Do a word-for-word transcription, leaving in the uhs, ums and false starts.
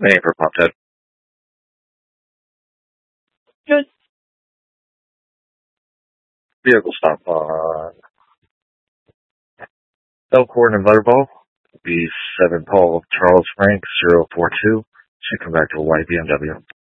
Name for Pop Ted. Good. Vehicle stop on Elkhorn and Butterball. B seven Paul Charles Frank zero four two. Should come back to a white B M W.